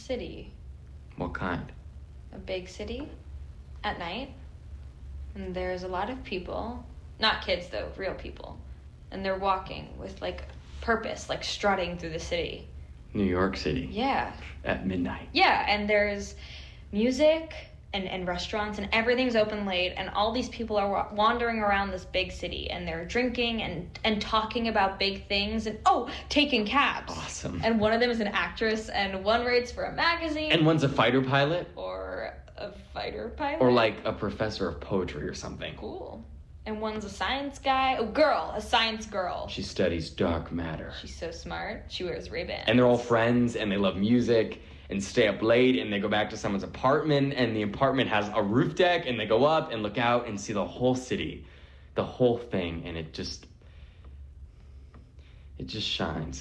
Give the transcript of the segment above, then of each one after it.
city. What kind? A big city at night. And there's a lot of people, not kids though, real people. And they're walking with like purpose, like strutting through the city. New York City. Yeah. At midnight. Yeah, and there's music and restaurants and everything's open late and all these people are wandering around this big city and they're drinking and talking about big things and taking cabs. Awesome. And one of them is an actress and one writes for a magazine. And one's a fighter pilot? Or a fighter pilot. Or like a professor of poetry or something. Cool. And one's a science guy. A science girl. She studies dark matter. She's so smart. She wears Ray-Bans. And they're all friends and they love music and stay up late and they go back to someone's apartment and the apartment has a roof deck and they go up and look out and see the whole city, the whole thing, and it just shines.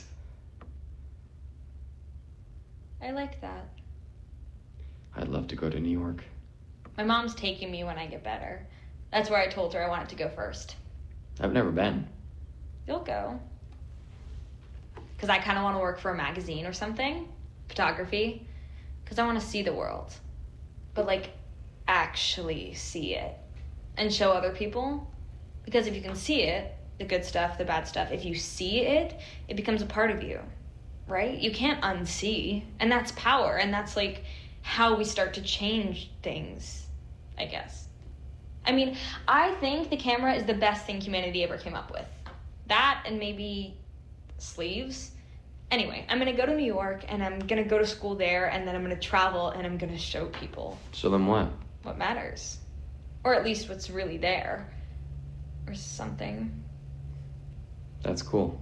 I like that. I'd love to go to New York. My mom's taking me when I get better. That's where I told her I wanted to go first. I've never been. You'll go. Because I kind of want to work for a magazine or something. Photography. Because I want to see the world. But, like, actually see it. And show other people. Because if you can see it, the good stuff, the bad stuff, if you see it, it becomes a part of you. Right? You can't unsee. And that's power. And that's, like, how we start to change things, I guess. I mean, I think the camera is the best thing humanity ever came up with. That and maybe sleeves. Anyway, I'm going to go to New York, and I'm going to go to school there, and then I'm going to travel, and I'm going to show people. Show them what? What matters. Or at least what's really there. Or something. That's cool.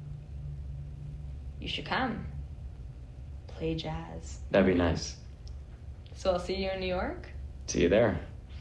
You should come. Play jazz. That'd be nice. So I'll see you in New York? See you there.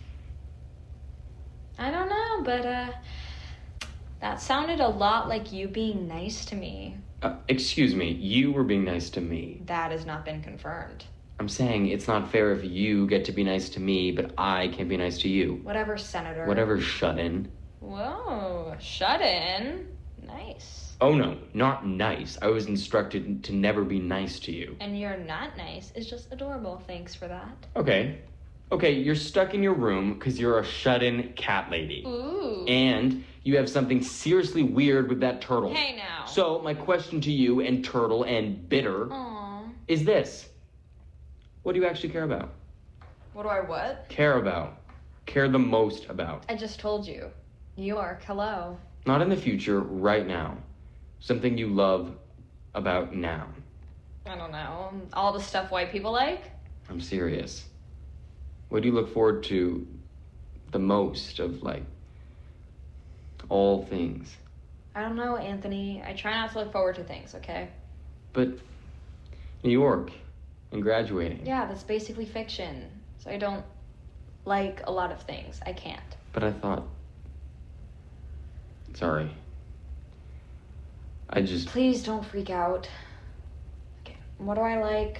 I don't know, but that sounded a lot like you being nice to me. Excuse me, you were being nice to me. That has not been confirmed. I'm saying it's not fair if you get to be nice to me, but I can't be nice to you. Whatever, Senator. Whatever, shut-in. Whoa, shut-in? Nice. Oh no, not nice. I was instructed to never be nice to you. And you're not nice. It's just adorable. Thanks for that. Okay, you're stuck in your room because you're a shut-in cat lady. Ooh. And you have something seriously weird with that turtle. Hey now. So my question to you and Turtle and Bitter Aww. is this. What do you actually care about? What do I what? Care about. Care the most about. I just told you. New York, hello. Not in the future, right now. Something you love about now. I don't know. All the stuff white people like? I'm serious. What do you look forward to the most of, like, all things? I don't know, Anthony. I try not to look forward to things, okay? But New York and graduating. Yeah, that's basically fiction. So I don't like a lot of things. I can't. But I thought... Sorry. Please don't freak out. Okay, what do I like?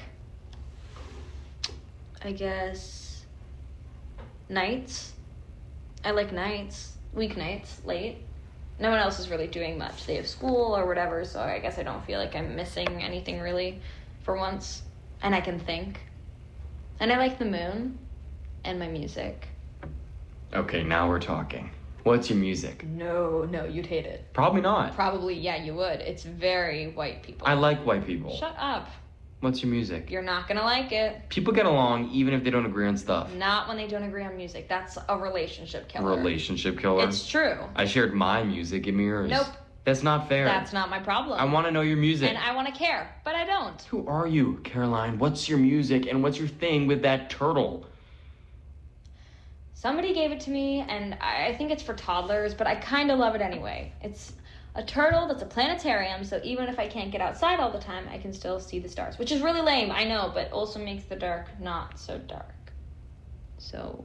I guess... nights. I like nights. Weeknights, late. No one else is really doing much. They have school or whatever, so I guess I don't feel like I'm missing anything really for once. And I can think. And I like the moon and my music. Okay, now we're talking. What's your music? No, you'd hate it. Probably not. Probably, yeah, you would. It's very white people. I like white people. Shut up. What's your music? You're not gonna like it. People get along even if they don't agree on stuff. Not when they don't agree on music. That's a relationship killer. Relationship killer? It's true. I shared my music. Give me yours. Nope. That's not fair. That's not my problem. I want to know your music. And I want to care, but I don't. Who are you, Caroline? What's your music and what's your thing with that turtle? Somebody gave it to me, and I think it's for toddlers, but I kind of love it anyway. It's a turtle that's a planetarium, so even if I can't get outside all the time, I can still see the stars. Which is really lame, I know, but also makes the dark not so dark. So,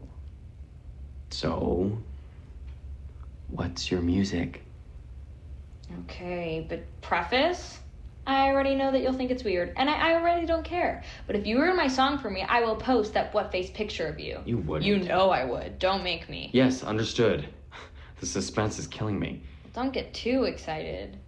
what's your music? Okay, but preface? I already know that you'll think it's weird, and I already don't care. But if you ruin my song for me, I will post that what-face picture of you. You wouldn't. You know I would. Don't make me. Yes, understood. The suspense is killing me. Don't get too excited.